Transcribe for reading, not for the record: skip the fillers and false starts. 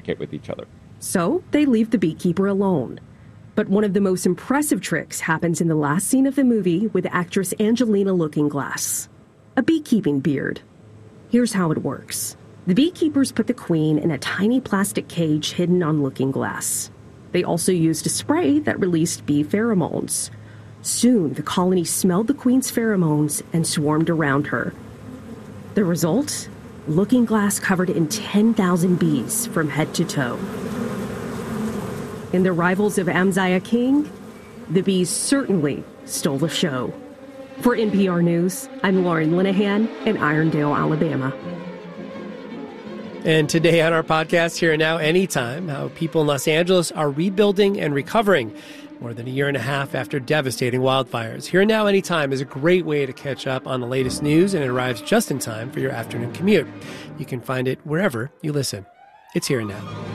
with each other. So they leave the beekeeper alone. But one of the most impressive tricks happens in the last scene of the movie with actress Angelina Lookingglass. A beekeeping beard. Here's how it works. The beekeepers put the queen in a tiny plastic cage hidden on Lookingglass. They also used a spray that released bee pheromones. Soon, the colony smelled the queen's pheromones and swarmed around her. The result? Lookingglass covered in 10,000 bees from head to toe. In the Rivals of Amziah King, the bees certainly stole the show. For NPR News, I'm Lauren Linehan in Irondale, Alabama. And today on our podcast, Here and Now Anytime, how people in Los Angeles are rebuilding and recovering more than a year and a half after devastating wildfires. Here and Now Anytime is a great way to catch up on the latest news, and it arrives just in time for your afternoon commute. You can find it wherever you listen. It's Here and Now.